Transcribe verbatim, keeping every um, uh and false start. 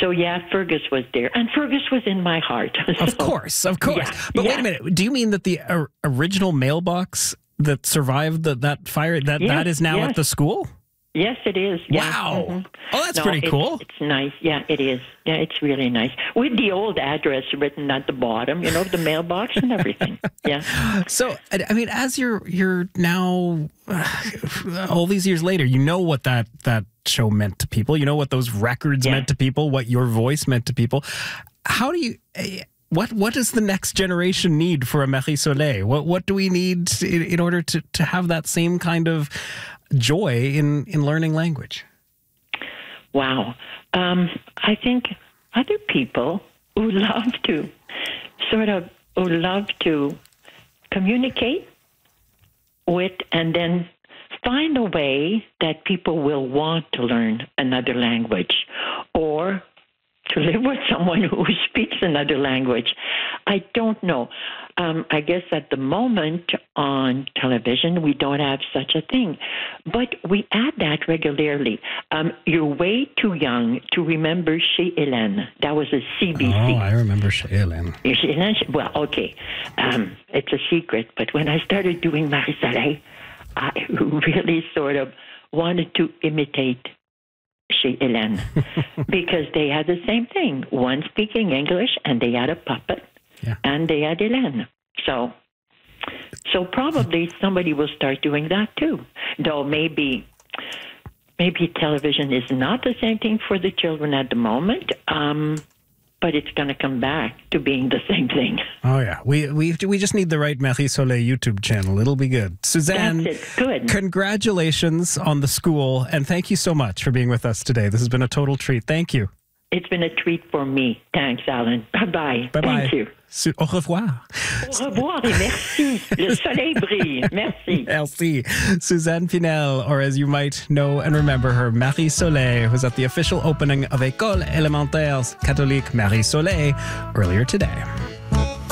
So, yeah, Fergus was there. And Fergus was in my heart. Of So, course, of course. yeah, but yeah. wait a minute. Do you mean that the uh, original mailbox that survived the, that fire, that, Yes, that is now yes. at the school? Yes, it is. Yeah. Wow. Mhm. Oh, that's No, pretty it's- cool. It's nice. Yeah, it is. Yeah, it's really nice. With the old address written at the bottom, you know, the mailbox and everything. Yeah. So, I I mean, as you're you're now uh, all these years later, you know what that that show meant to people. You know what those records Yeah. meant to people. What your voice meant to people. How do you? eh, What what does the next generation need for a Marie Soleil? What what do we need in, in order to, to have that same kind of joy in, in learning language? Wow. Um, I think other people who love to sort of who love to communicate with and then find a way that people will want to learn another language or to live with someone who speaks another language. I don't know. Um, I guess at the moment on television, we don't have such a thing. But we add that regularly. Um, you're way too young to remember Chez Hélène. That was a C B C. Oh, I remember Shaylin. Chez Hélène, well, okay. Um, it's a secret. But when I started doing Marie Soleil, I really sort of wanted to imitate Chez Hélène because they had the same thing. One speaking English, and they had a puppet, Yeah. and they had Hélène. So, so probably somebody will start doing that too. Though maybe, maybe television is not the same thing for the children at the moment. Um, but it's going to come back to being the same thing. Oh yeah, we we we just need the right Marie Soleil YouTube channel. It'll be good. Suzanne, That's it. Good. congratulations on the school, and thank you so much for being with us today. This has been a total treat. Thank you. It's been a treat for me. Thanks, Alan. Bye-bye. Bye bye. Thank you. Su- Au revoir. Au revoir et merci. Le soleil brille. Merci. Merci. Suzanne Pinel, or as you might know and remember her, Marie Soleil, was at the official opening of École Élémentaire Catholique Marie Soleil earlier today.